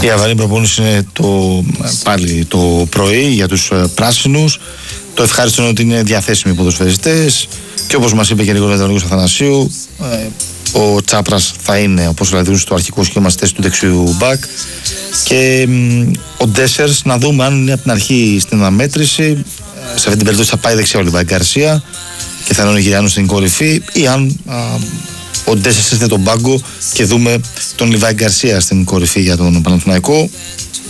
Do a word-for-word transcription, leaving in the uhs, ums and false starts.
Η αυριανή προπόνηση είναι το, πάλι το πρωί για τους πράσινους. Το ευχάριστο είναι ότι είναι διαθέσιμοι οι ποδοσφαιριστές και όπως μας είπε και Γρηγόρης Δανδρούγος Αθανασίου, ο Τσάπρας θα είναι, όπως δηλαδή στο αρχικό σχήμα, στη θέση του δεξιού μπακ, και ο Ντέσσερς να δούμε αν είναι από την αρχή στην αναμέτρηση. Σε αυτή την περίπτωση θα πάει δεξιά ο Λιβάη Γκαρσία και θα είναι ο Νιγηριανός στην κορυφή, ή αν α, ο Ντέσσερς έρθει τον πάγκο και δούμε τον Λιβάη Γκαρσία στην κορυφή για τον Παναθηναϊκό.